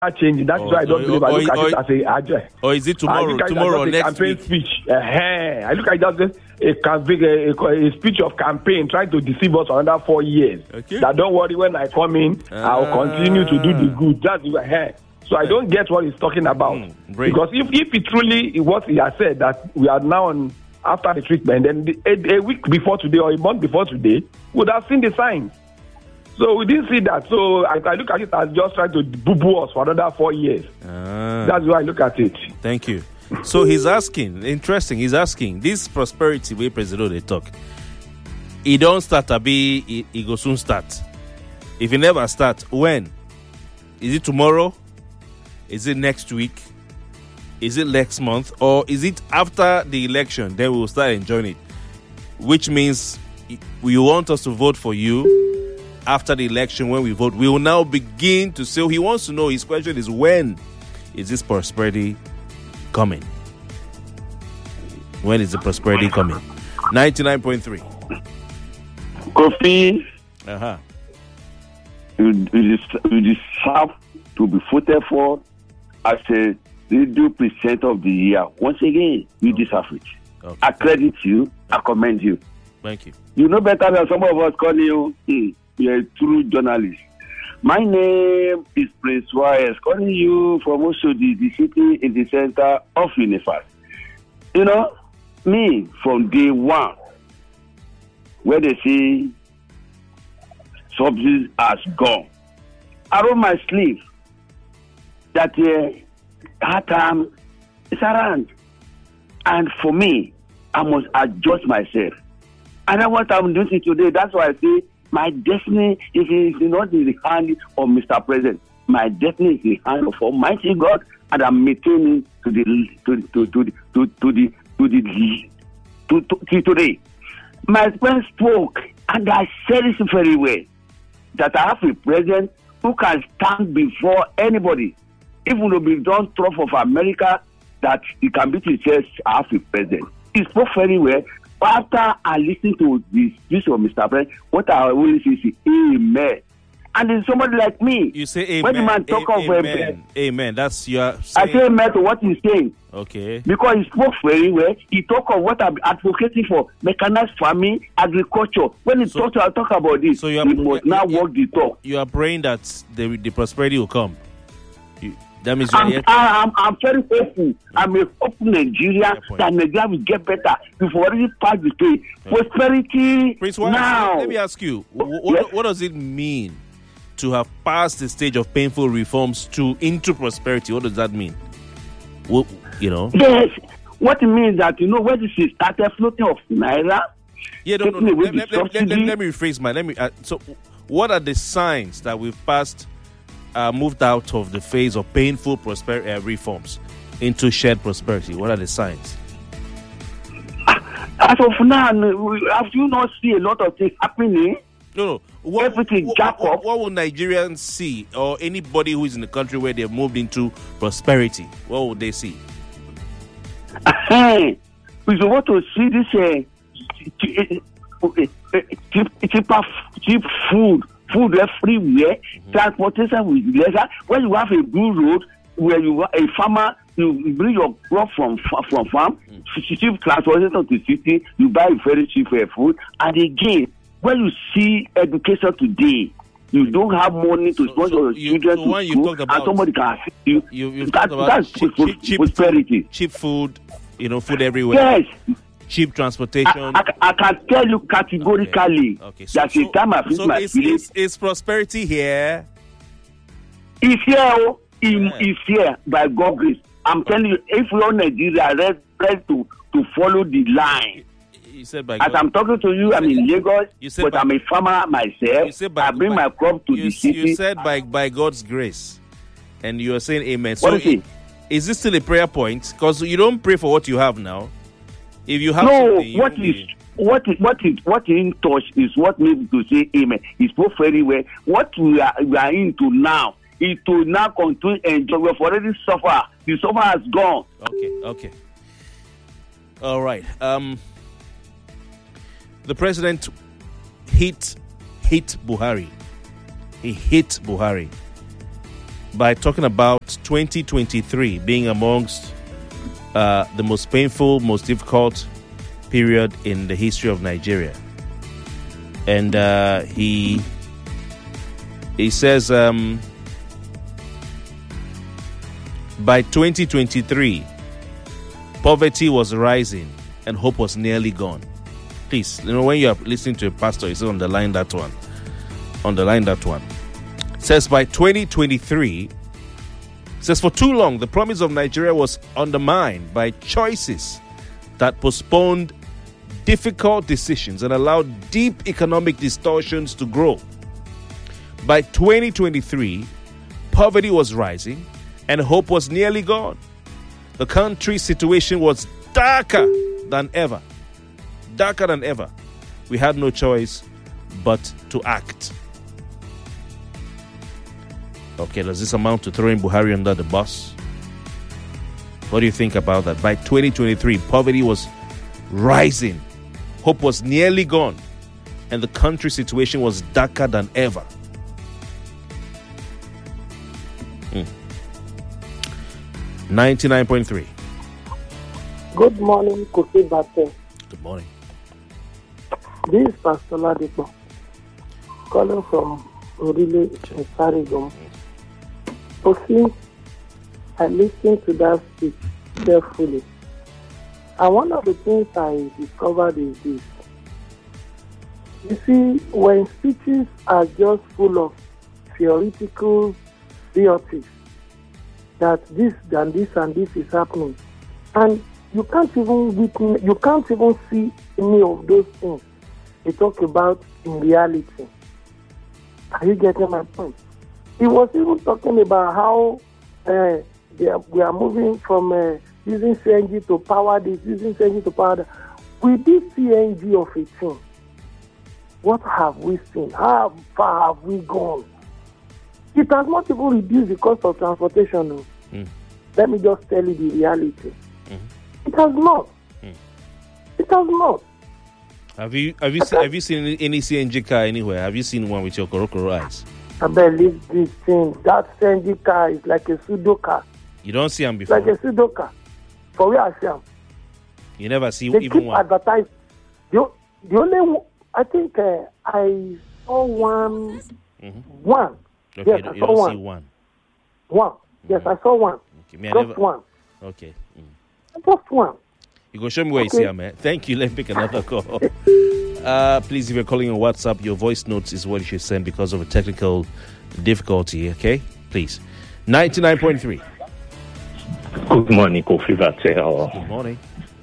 changing. That's why I don't believe. I look at it as a agenda. Or is it tomorrow? Tomorrow, next week? Speech. I look at it as a speech of campaign, trying to deceive us for another 4 years. Okay. That don't worry, when I come in, I'll continue to do the good. That's the So I don't get what he's talking about. Because if it truly what he has said, that we are now on after the treatment, then a week before today or a month before today, would have seen the signs. So we didn't see that. So I look at it as just trying to boo-boo us for another 4 years. That's why I look at it. Thank you. So he's asking, he's asking, this prosperity way President they talk, he don't start to be, he go soon start. If he never start, when? Is it tomorrow? Is it next week? Is it next month? Or is it after the election? Then we will start enjoying it. Which means you want us to vote for you. After the election, when we vote, we will now begin to say, he wants to know, his question is, when is this prosperity coming? When is the prosperity coming? 99.3. Kofi, you deserve to be voted for as a radio presenter of the year. Once again, you deserve it. Okay. I credit you. I commend you. Thank you. You know better than some of us calling you. You're a true journalist. My name is Prince Wise, calling you from Oshodi, the city in the center of Universe. You know, me from day one, where they say subsidies has gone, I roll my sleeve that hard time is around. And for me, I must adjust myself. And that's what I'm doing today. That's why I say, my destiny is not in the hand of Mr. President. My destiny is in the hand of Almighty God, and I'm maintaining to today. My friend spoke, and I said it very well, that I have a president who can stand before anybody, even though we don't trust of America, that he can beat his chest. I have a president. He spoke very well. After I listen to the speech of Mr. President, what I always say is amen. And there's somebody like me. You say amen. When the man talk of amen. That's your saying. I say amen to what he's saying. Okay. Because he spoke very well. He talk of what I'm advocating for, mechanized farming, agriculture. When he talk about this, he must now walk the talk. You are praying that the prosperity will come. That means I'm very hopeful. I'm a hopeful Nigeria that Nigeria will get better. We've already passed the day. Prosperity Prince, now. Let me ask you, what does it mean to have passed the stage of painful reforms into prosperity? What does that mean? Well, Yes. What it means that, when this is started floating of Naira. Yeah, no. Let me rephrase so what are the signs that we've passed moved out of the phase of painful reforms into shared prosperity? What are the signs? As of now, have you not seen a lot of things happening? No. Everything jack up. What will Nigerians see, or anybody who is in the country where they've moved into prosperity? What would they see? We want to see this cheap food everywhere. Transportation with leisure. When you have a good road, where you are a farmer, you bring your crop from farm, cheap transportation to the city, you buy very cheap food. And again, when you see education today, you don't have money to sponsor your children to school, and somebody can assist you. That's prosperity. Cheap food, food everywhere. Yes. Cheap transportation. I can tell you categorically that the time I finish my village. Is prosperity here? It's here. It's here by God's grace. I'm telling you, if you're Nigeria, ready to follow the line. You said by as I'm talking to you, I'm in Lagos, but I'm a farmer myself. I bring my crop to the city. You said by God's grace, and you are saying amen. So is this still a prayer point? Because you don't pray for what you have now. If you have what in touch is what needs to say amen. It's both very well. What we are into now is to now continue enjoy. We've already suffered. The suffer has gone. Okay. All right. The president hit Buhari. He hit Buhari. by talking about 2023 being amongst the most painful, most difficult period in the history of Nigeria. And he says by 2023, poverty was rising and hope was nearly gone. Please, when you are listening to a pastor, you say underline that one. Underline that one. It says by 2023, it says for too long, the promise of Nigeria was undermined by choices that postponed difficult decisions and allowed deep economic distortions to grow. By 2023, poverty was rising and hope was nearly gone. The country's situation was darker than ever. Darker than ever. We had no choice but to act. Okay, does this amount to throwing Buhari under the bus? What do you think about that? By 2023, poverty was rising. Hope was nearly gone. And the country's situation was darker than ever. 99.3. Good morning, Kofi Bate. Good morning. This is Pastor Ladipo, calling from Orile in Sarigom. Kofi, I listened to that speech carefully. And one of the things I discovered is this. You see, when speeches are just full of theoretical theories, that this and this and this is happening, and you can't even see any of those things they talk about in reality. Are you getting my point? He was even talking about how we are moving from using CNG to power this, using CNG to power that. With this CNG of 18, what have we seen? How far have we gone? It has not even reduced the cost of transportation. Let me just tell you the reality. It has not. It has not. Have you seen any CNG car anywhere? Have you seen one with your Korokoro eyes? I believe this thing. That CNG car is like a pseudo car. You don't see them before? Like a pseudo car. For where I see them. You never see they even keep one? Advertised. The only, I think I saw one. One. Okay, Yes, I saw one. See one. One. Yes, I saw one. Okay, Just one. Okay. Just one. You go show me where you see her, man. Thank you. Let's pick another call. Please, if you're calling on WhatsApp, your voice notes is what you should send because of a technical difficulty, okay? Please. 99.3. Good morning, Kofi Bate. Good morning.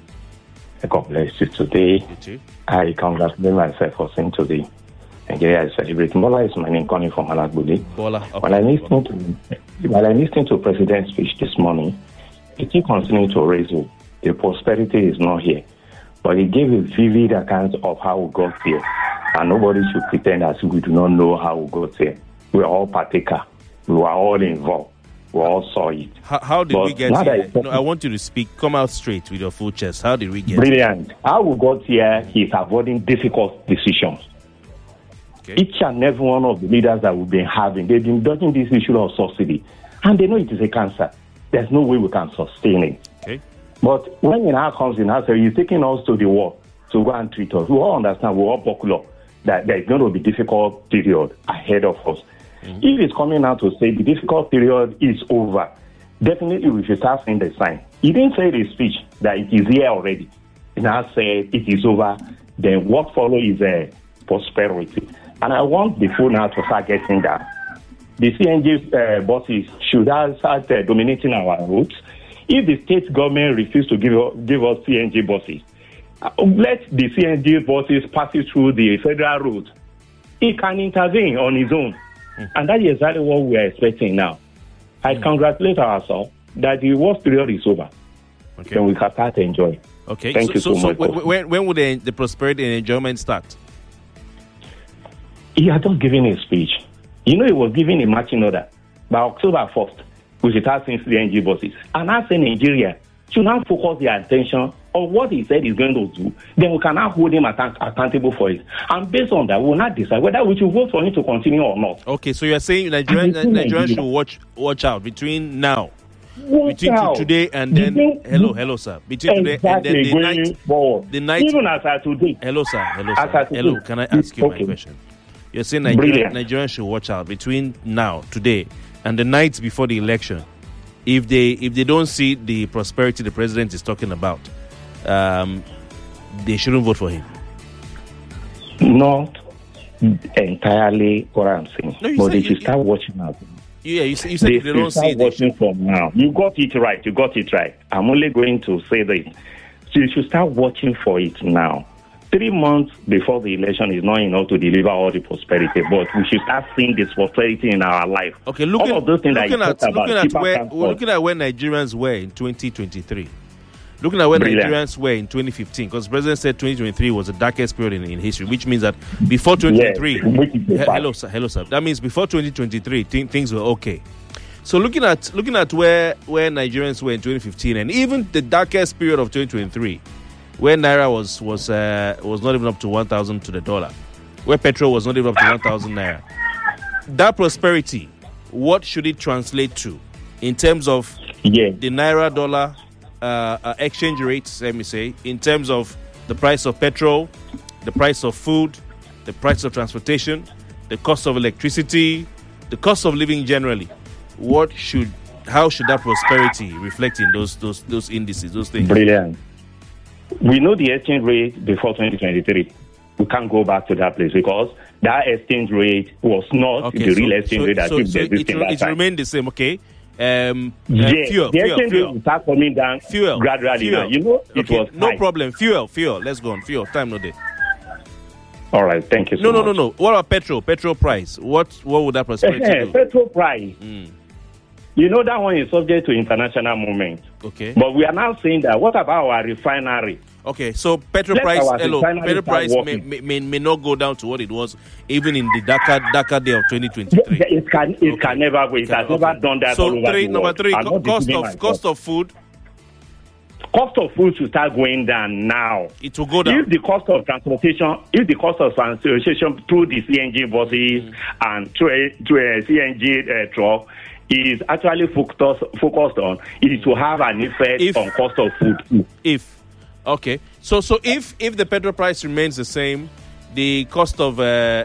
God bless you today. You too. I congratulate myself for saying today. Nigeria is celebrating. Bola is my name, calling from Alagbudi. Bola. Okay. While I listened to President's speech this morning, it keep continuing to raise hope. The prosperity is not here. But he gave a vivid account of how we got here. And nobody should pretend as if we do not know how we got here. We are all partaker. We were all involved. We all saw it. How did we get here? No, I want you to speak. Come out straight with your full chest. How did we get Brilliant. How we got here is avoiding difficult decisions. Okay. Each and every one of the leaders that we've been having, they've been dodging this issue of subsidy. And they know it is a cancer. There's no way we can sustain it. Okay. But when it now comes in, you're taking us to the war to go and treat us. We all understand, we're all popular, that there's going to be difficult period ahead of us. If it's coming out to say the difficult period is over, definitely we should start seeing the sign. He didn't say in his speech that it is here already. He now said it is over. Then what follows is prosperity. And I want the phone now to start getting that. The CNG buses should start dominating our routes. If the state government refuses to give us CNG buses, let the CNG buses pass it through the federal route. He can intervene on his own. And that is exactly what we are expecting now. I congratulate ourselves that the worst period is over. Okay. Then we can start to enjoy. Okay. Thank you so much. When would the prosperity and enjoyment start? He had just given a speech. He was giving a marching order. By October 1st, we should start seeing CNG buses. And I say Nigeria should now focus their attention of what he said he's going to do, then we can now hold him accountable for it. And based on that, we will not decide whether we should vote for him to continue or not. Okay, so you're saying Nigerians should watch out between now. Between today and then, hello, sir. Between today and then the night. Even as of today. Hello, sir. Hello. Can I ask you my question? You're saying Nigerians should watch out between now, today, and the night before the election. If they don't see the prosperity the president is talking about, they shouldn't vote for him. Not entirely what I'm saying, but they should start watching out. Yeah, you said they don't see it. Watching from now. You got it right. I'm only going to say this. So you should start watching for it now. 3 months before the election is not enough to deliver all the prosperity, but we should start seeing this prosperity in our life. Okay, looking at where Nigerians were in 2023. Looking at where Nigerians were in 2015, because the president said 2023 was the darkest period in history, which means that before 2023, hello sir. That means before 2023, things were okay. So looking at where Nigerians were in 2015, and even the darkest period of 2023, where naira was not even up to 1,000 to the dollar, where petrol was not even up to 1,000 naira. That prosperity, what should it translate to in terms of the naira dollar exchange rates, let me say, in terms of the price of petrol, the price of food, the price of transportation, the cost of electricity, the cost of living generally? How should that prosperity reflect in those indices, those things? Brilliant. We know the exchange rate before 2023. We can't go back to that place because that exchange rate was not the real exchange rate that it remained the same, okay? The exchange rate will start coming down gradually now. You know, it was no problem. Fuel. Let's go on. Fuel. Time no day. All right, thank you so much. No. What about petrol? Petrol price. What would that prosperity do? Petrol price. You know, that one is subject to international movement. Okay. But we are now saying that what about our refinery? Okay, so petrol price may not go down to what it was even in the darker day of 2023. It can never go. It has never done that. So number three, cost of food. Cost of food should start going down now. It will go down. If the cost of transportation through the CNG buses and through a CNG truck is actually focused on, it will have an effect on cost of food. Okay, so if the petrol price remains the same, the cost of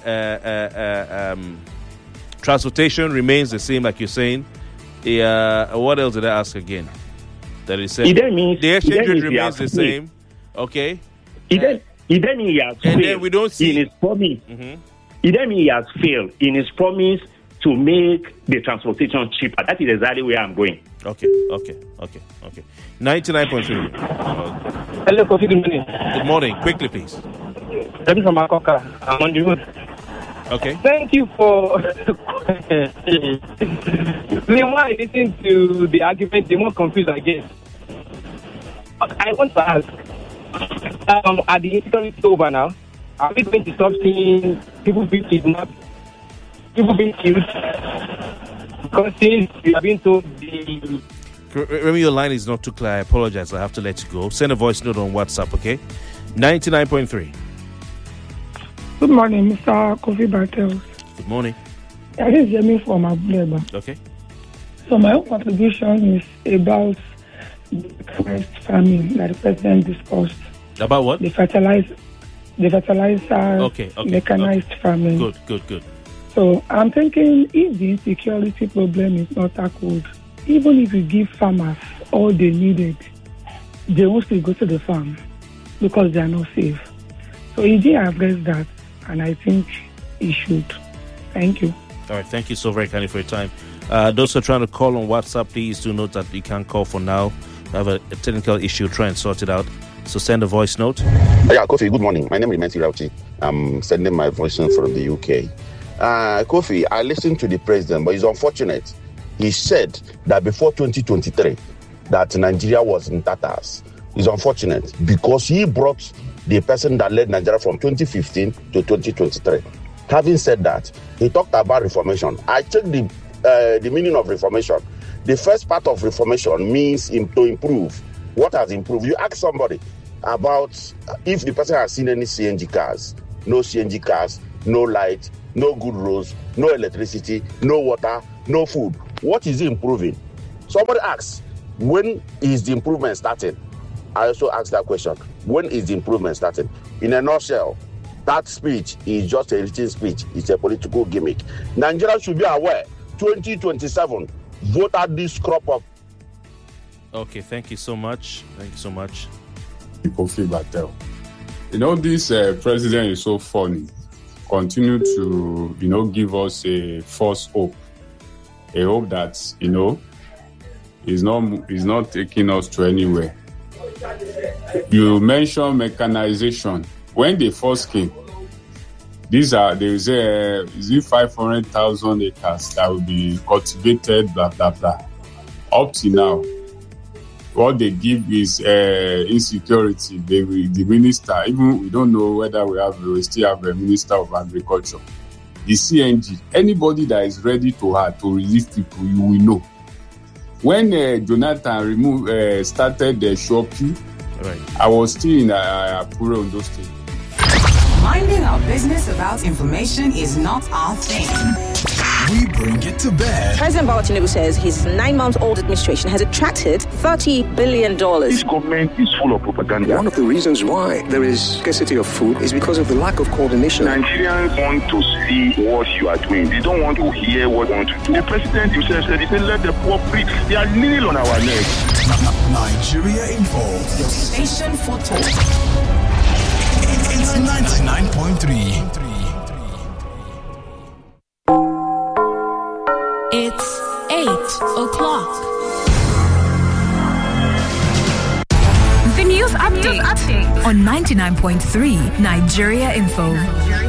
transportation remains the same, like you're saying. What else did I ask again? That is said. The exchange rate remains the same. Okay. Then he has failed. And then we don't see in his promise. Then he has failed in his promise to make the transportation cheaper. That is exactly where I'm going. Okay. 99.3. Hello, Kofi. Good morning. Good morning. Quickly, please. I'm from Makoka. I'm on the road. Okay. Thank you for. The more I listen to the argument, the more confused I get. I want to ask: are the insecurity over now? Are we going to stop seeing people being kidnapped? People being killed because since we are being told Remy, your line is not too clear. I apologize. I have to let you go. Send a voice note on WhatsApp, okay? 99.3. Good morning, Mr. Kofi Bartels. Good morning. This is Jimmy from Abuleba. Okay. So my own contribution is about the mechanized farming that the president discussed. About what? The fertilizer mechanized farming. Good. So I'm thinking if the insecurity problem is not tackled, even if you give farmers all they needed, they won't still go to the farm because they are not safe. So he did address that, and I think he should. Thank you. All right, thank you so very kindly for your time. Those who are trying to call on WhatsApp, please do note that you can't call for now. We have a technical issue. Try and sort it out. So send a voice note. Yeah, Kofi, good morning. My name is Menti Rauti. I'm sending my voice note from the UK. Kofi, I listened to the president, but it's unfortunate. He said that before 2023, that Nigeria was in tatters. It's unfortunate because he brought the person that led Nigeria from 2015 to 2023. Having said that, he talked about reformation. I checked the meaning of reformation. The first part of reformation means to improve. What has improved? You ask somebody, about if the person has seen any CNG cars. No CNG cars, no light, no good roads, no electricity, no water, no food. What is improving? Somebody asks, when is the improvement starting? I also asked that question. When is the improvement starting? In a nutshell, that speech is just a written speech. It's a political gimmick. Nigeria should be aware, 2027, vote out this crop of... Okay, thank you so much. Thank you so much. Kofi Batel. This president is so funny. Continue to, give us a false hope. A hope that, is not taking us to anywhere. You mentioned mechanization. When they first came, there is 500,000 acres that will be cultivated, blah, blah, blah. Up to now, what they give is insecurity. The minister, even we don't know whether we still have a minister of agriculture. The CNG, anybody that is ready to relieve people, you will know. When Jonathan started the Shopee, right. I was still in Apure on those things. Minding our business about information is not our thing. We bring it to bear. President Bola Tinubu says his 9-month-old administration has attracted $30 billion. This government is full of propaganda. One of the reasons why there is scarcity of food is because of the lack of coordination. Nigerians want to see what you are doing. They don't want to hear what you want to do. The president himself said, he said, let the poor preach. They are kneeling on our necks. Nigeria Info. Your station for talk. It's 99.3. It's 8 o'clock. The news update on 99.3 Nigeria Info.